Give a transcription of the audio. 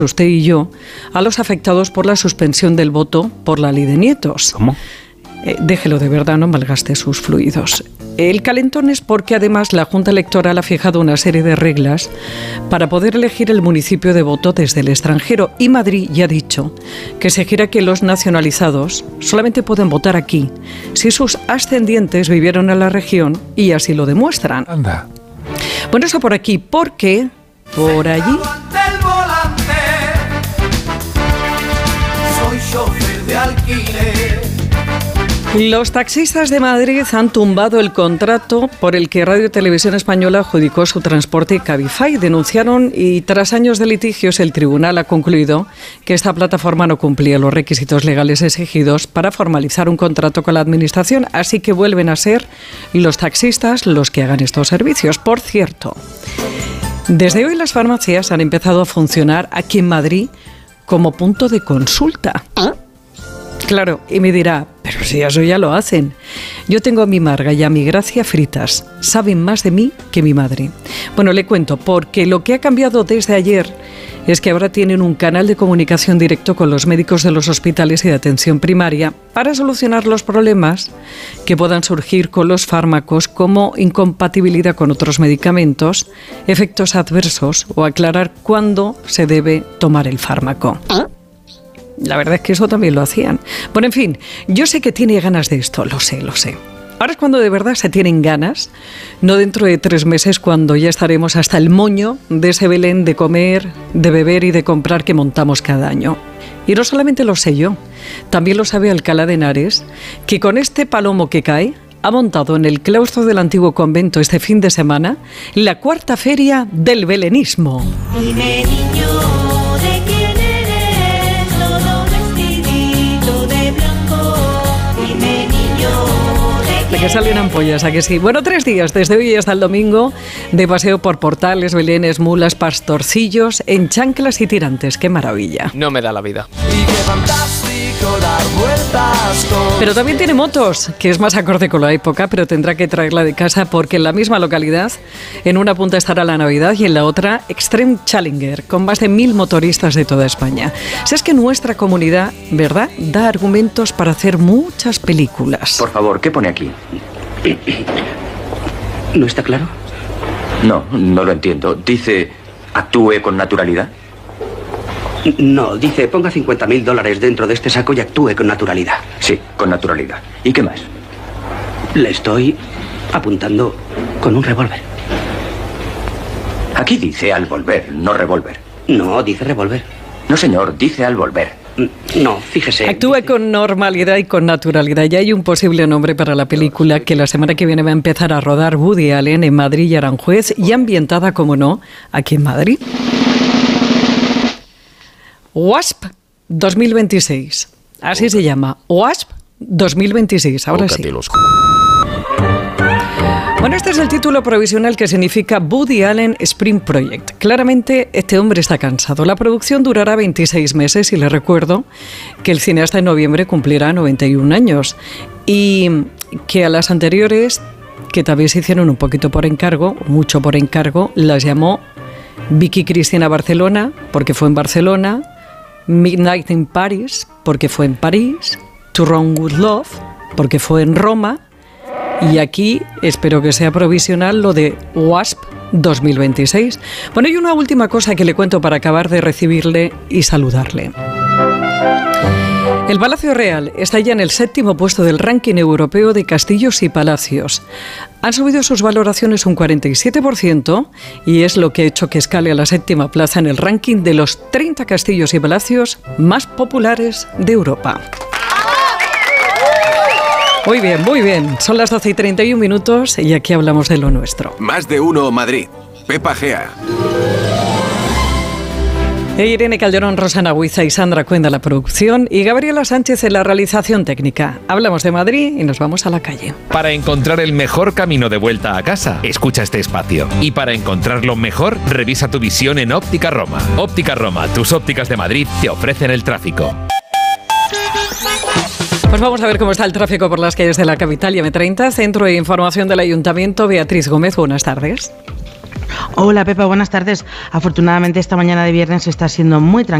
usted y yo, a los afectados por la suspensión del voto por la ley de nietos. ¿Cómo? Déjelo, de verdad, no malgaste sus fluidos. El calentón es porque además la Junta Electoral ha fijado una serie de reglas para poder elegir el municipio de voto desde el extranjero, y Madrid ya ha dicho que exigirá que los nacionalizados solamente pueden votar aquí si sus ascendientes vivieron en la región y así lo demuestran. Anda. Bueno, eso por aquí, porque por allí... Soy chofer de alquiler. Los taxistas de Madrid han tumbado el contrato por el que Radio Televisión Española adjudicó su transporte Cabify. Denunciaron y tras años de litigios el tribunal ha concluido que esta plataforma no cumplía los requisitos legales exigidos para formalizar un contrato con la administración, así que vuelven a ser los taxistas los que hagan estos servicios. Por cierto, desde hoy las farmacias han empezado a funcionar aquí en Madrid como punto de consulta. Claro, y me dirá, pero si eso ya lo hacen. Yo tengo a mi Marga y a mi Gracia fritas. Saben más de mí que mi madre. Bueno, le cuento, porque lo que ha cambiado desde ayer es que ahora tienen un canal de comunicación directo con los médicos de los hospitales y de atención primaria para solucionar los problemas que puedan surgir con los fármacos, como incompatibilidad con otros medicamentos, efectos adversos o aclarar cuándo se debe tomar el fármaco. La verdad es que eso también lo hacían. Bueno, en fin, yo sé que tiene ganas de esto, lo sé. Ahora es cuando de verdad se tienen ganas, no dentro de 3 meses cuando ya estaremos hasta el moño de ese Belén de comer, de beber y de comprar que montamos cada año. Y no solamente lo sé yo, también lo sabe Alcalá de Henares, que con este palomo que cae ha montado en el claustro del antiguo convento este fin de semana la 4ª feria del belenismo. Dime, niño, ¿de quién eres? Todo vestidito de blanco. Dime, niño, De que salen ampollas, ¿a que sí? Bueno, 3 días, desde hoy hasta el domingo, de paseo por portales, belenes, mulas, pastorcillos, en chanclas y tirantes. ¡Qué maravilla! No me da la vida. Y qué fantástico dar vueltas con... Pero también tiene motos, que es más acorde con la época, pero tendrá que traerla de casa porque en la misma localidad, en una punta estará la Navidad y en la otra Extreme Challenger, con más de 1000 motoristas de toda España. Si es que nuestra comunidad, ¿verdad?, da argumentos para hacer muchas películas. Por favor, ¿qué pone aquí? ¿No está claro? No lo entiendo. Dice, actúe con naturalidad. No, dice, ponga $50.000 dentro de este saco y actúe con naturalidad. Sí, con naturalidad. ¿Y qué más? Le estoy apuntando con un revólver. Aquí dice al volver, no revólver. No, dice revólver. No, señor, dice al volver. No, fíjese. Actúe dice... con normalidad y con naturalidad. Ya hay un posible nombre para la película que la semana que viene va a empezar a rodar Woody Allen en Madrid y Aranjuez, y ambientada, como no, aquí en Madrid. WASP 2026. Así se llama. WASP 2026. Ahora sí. Bueno, este es el título provisional que significa Woody Allen Spring Project. Claramente, este hombre está cansado. La producción durará 26 meses y le recuerdo que el cineasta en noviembre cumplirá 91 años y que a las anteriores, que también se hicieron un poquito por encargo, mucho por encargo, las llamó Vicky Cristina Barcelona, porque fue en Barcelona, Midnight in Paris, porque fue en París, To Rome with Love, porque fue en Roma, y aquí espero que sea provisional lo de WASP 2026. Bueno, y una última cosa que le cuento para acabar de recibirle y saludarle. El Palacio Real está ya en el 7º puesto del ranking europeo de castillos y palacios. Han subido sus valoraciones un 47% y es lo que ha hecho que escale a la 7ª plaza en el ranking de los 30 castillos y palacios más populares de Europa. Muy bien, muy bien. Son las 12:31 y aquí hablamos de lo nuestro. Más de uno Madrid. Pepa Gea. Irene Calderón, Rosana Huiza y Sandra Cuenda la producción y Gabriela Sánchez en la realización técnica. Hablamos de Madrid y nos vamos a la calle. Para encontrar el mejor camino de vuelta a casa, escucha este espacio. Y para encontrarlo mejor, revisa tu visión en Óptica Roma. Óptica Roma, tus ópticas de Madrid te ofrecen el tráfico. Pues vamos a ver cómo está el tráfico por las calles de la capital y M30. Centro de Información del Ayuntamiento, Beatriz Gómez, buenas tardes. Hola Pepa, buenas tardes. Afortunadamente esta mañana de viernes está siendo muy tranquila.